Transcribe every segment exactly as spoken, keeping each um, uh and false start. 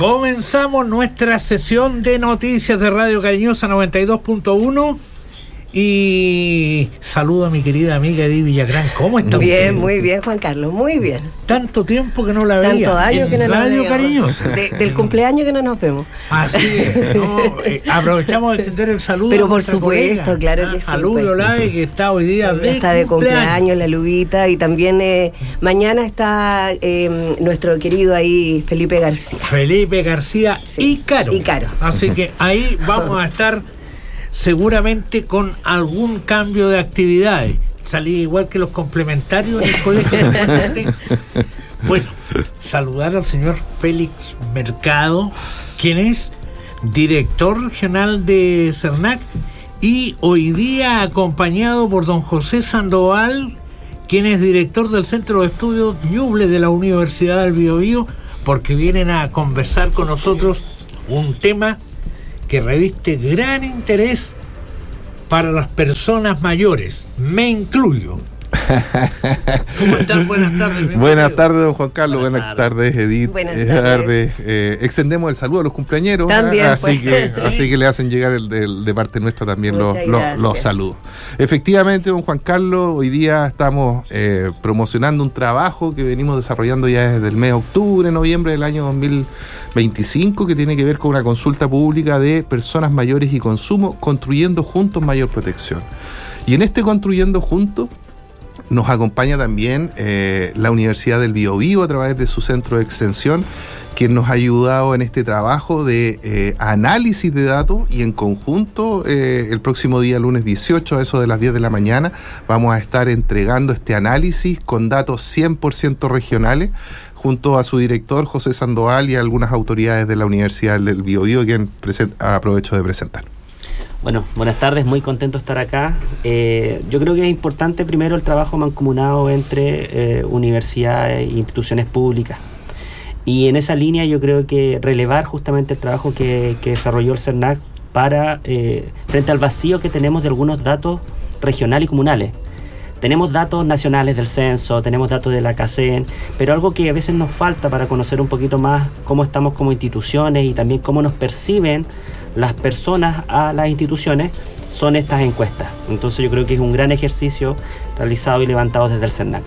Comenzamos nuestra sesión de noticias de Radio Cariñosa noventa y dos punto uno y saludo a mi querida amiga Edith Villagrán. ¿Cómo está bien, usted? Muy bien, Juan Carlos, muy bien. Tanto tiempo que no la veía. Tanto años que no nos Radio veíamos. Cariñosa. De, del cumpleaños que no nos vemos. Así es, ¿no? eh, aprovechamos de extender el saludo. Pero a por nuestra supuesto, colega, claro a, que sí. A Lubi pues. Olave, que está hoy día de Está de cumpleaños. cumpleaños, la Lubita, y también eh, mañana está eh, nuestro querido ahí Felipe García. Felipe García Sí, y Caro. y Caro. Así que ahí vamos a estar seguramente con algún cambio de actividades. Salí igual que los complementarios en el colegio. Bueno, saludar al señor Félix Mercado, quien es director regional de CERNAC, y hoy día acompañado por don José Sandoval, quien es director del Centro de Estudios Ñuble de la Universidad del Biobío, porque vienen a conversar con nosotros un tema que reviste gran interés para las personas mayores. Me incluyo. ¿Cómo están? Buenas tardes. Buenas tardes, don Juan Carlos. Buenas, Buenas tardes, Edith. Buenas eh, tardes. Eh, extendemos el saludo a los cumpleañeros. También, ¿eh? así, pues. que, así que le hacen llegar el, el, de parte nuestra también los, los, los saludos. Efectivamente, don Juan Carlos, hoy día estamos eh, promocionando un trabajo que venimos desarrollando ya desde el mes de octubre, noviembre del año dos mil veinticinco, que tiene que ver con una consulta pública de personas mayores y consumo, construyendo juntos mayor protección. Y en este Construyendo Juntos nos acompaña también eh, la Universidad del Biobío a través de su centro de extensión, quien nos ha ayudado en este trabajo de eh, análisis de datos, y en conjunto eh, el próximo día, lunes dieciocho, a eso de las diez de la mañana, vamos a estar entregando este análisis con datos cien por ciento regionales, junto a su director José Sandoval y a algunas autoridades de la Universidad del Biobío, quien present- aprovecho de presentar. Bueno, buenas tardes, muy contento de estar acá. Eh, yo creo que es importante primero el trabajo mancomunado entre eh, universidades e instituciones públicas. Y en esa línea yo creo que relevar justamente el trabajo que, que desarrolló el CERNAC para, eh, frente al vacío que tenemos de algunos datos regionales y comunales. Tenemos datos nacionales del censo, tenemos datos de la CACEN, pero algo que a veces nos falta para conocer un poquito más cómo estamos como instituciones y también cómo nos perciben las personas a las instituciones son estas encuestas. Entonces yo creo que es un gran ejercicio realizado y levantado desde el CERNAC.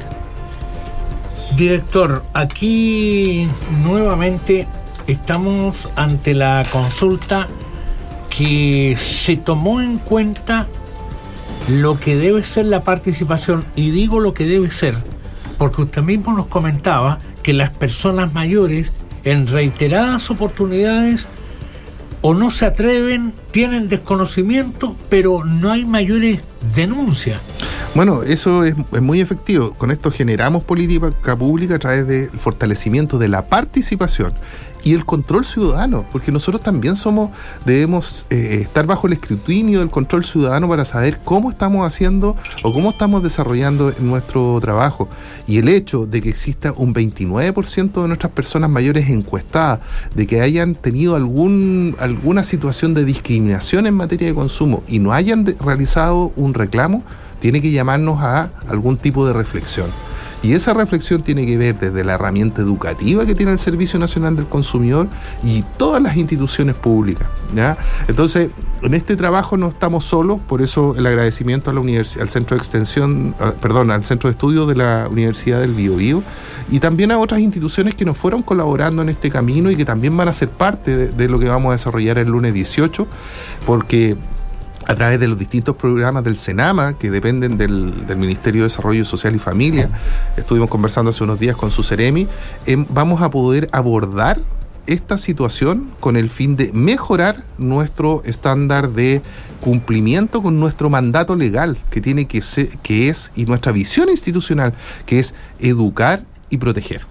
Director, aquí nuevamente estamos ante la consulta que se tomó en cuenta lo que debe ser la participación, y digo lo que debe ser porque usted mismo nos comentaba que las personas mayores en reiteradas oportunidades o no se atreven, tienen desconocimiento, pero no hay mayores denuncias. Bueno, eso es, es muy efectivo. Con esto generamos política pública a través del fortalecimiento de la participación y el control ciudadano, porque nosotros también somos, debemos eh, estar bajo el escrutinio del control ciudadano para saber cómo estamos haciendo o cómo estamos desarrollando nuestro trabajo. Y el hecho de que exista un veintinueve por ciento de nuestras personas mayores encuestadas, de que hayan tenido algún, alguna situación de discriminación en materia de consumo y no hayan de, realizado un reclamo, tiene que llamarnos a algún tipo de reflexión. Y esa reflexión tiene que ver desde la herramienta educativa que tiene el Servicio Nacional del Consumidor y todas las instituciones públicas, ¿ya? Entonces, en este trabajo no estamos solos, por eso el agradecimiento a la universi- al Centro de Extensión, a, perdón, al Centro de Estudios de la Universidad del Biobío, y también a otras instituciones que nos fueron colaborando en este camino y que también van a ser parte de, de lo que vamos a desarrollar el lunes dieciocho, porque a través de los distintos programas del SENAMA, que dependen del, del Ministerio de Desarrollo Social y Familia, estuvimos conversando hace unos días con su Ceremi, eh, vamos a poder abordar esta situación con el fin de mejorar nuestro estándar de cumplimiento con nuestro mandato legal, que tiene que ser, que es, y nuestra visión institucional, que es educar y proteger.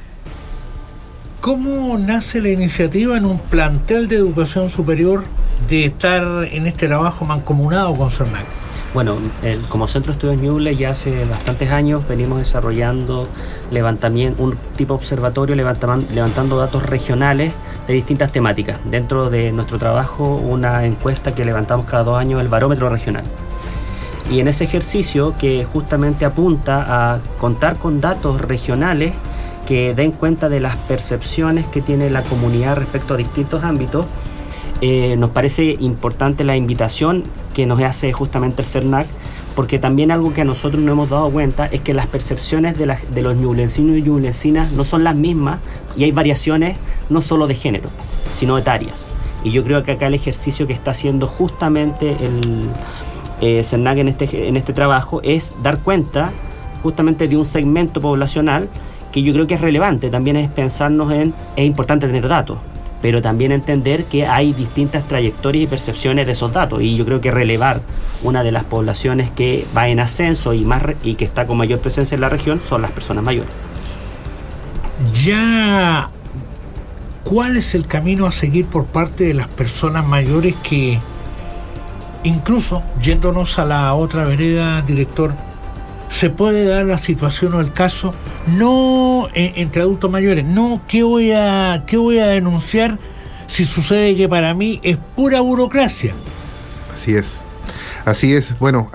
¿Cómo nace la iniciativa en un plantel de educación superior de estar en este trabajo mancomunado con CERNAC? Bueno, el, como Centro de Estudios Ñuble ya hace bastantes años venimos desarrollando levantamiento, un tipo de observatorio levantaman, levantando datos regionales de distintas temáticas. Dentro de nuestro trabajo, una encuesta que levantamos cada dos años, el barómetro regional. Y en ese ejercicio que justamente apunta a contar con datos regionales que den cuenta de las percepciones que tiene la comunidad respecto a distintos ámbitos. Eh, nos parece importante la invitación que nos hace justamente el CERNAC, porque también algo que a nosotros no hemos dado cuenta es que las percepciones de, la, de los ñublensinos y ñublencinas no son las mismas, y hay variaciones no solo de género, sino etarias. Y yo creo que acá el ejercicio que está haciendo justamente el eh, CERNAC en este, en este trabajo es dar cuenta justamente de un segmento poblacional que yo creo que es relevante. También es pensarnos en, es importante tener datos, pero también entender que hay distintas trayectorias y percepciones de esos datos, y yo creo que relevar una de las poblaciones que va en ascenso y, más re, y que está con mayor presencia en la región son las personas mayores. Ya, ¿cuál es el camino a seguir por parte de las personas mayores que, incluso yéndonos a la otra vereda, director, se puede dar la situación o el caso, no eh, entre adultos mayores, no, ¿qué voy a, qué voy a denunciar si sucede que para mí es pura burocracia? Así es, así es, bueno.